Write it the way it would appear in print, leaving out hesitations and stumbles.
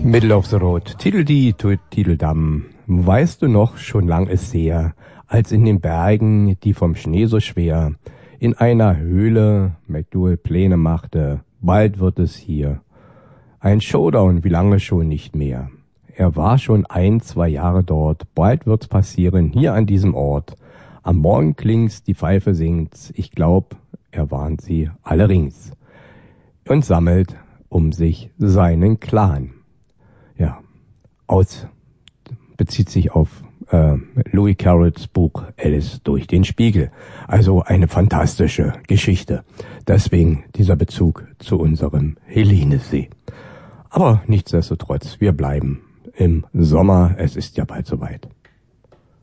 Middle of the Road, Tideldie, Titeldam. Weißt du noch, schon lang ist her, als in den Bergen, die vom Schnee so schwer, in einer Höhle McDowell Pläne machte, bald wird es hier. Ein Showdown, wie lange schon nicht mehr. Er war schon 1-2 Jahre dort, bald wird's passieren, hier an diesem Ort. Am Morgen klingt's, die Pfeife singt's, ich glaub, er warnt sie alle rings. Und sammelt um sich seinen Clan. Ja, bezieht sich auf Louis Carrolls Buch Alice durch den Spiegel. Also eine fantastische Geschichte. Deswegen dieser Bezug zu unserem Hellenesee. Aber nichtsdestotrotz, wir bleiben im Sommer. Es ist ja bald soweit.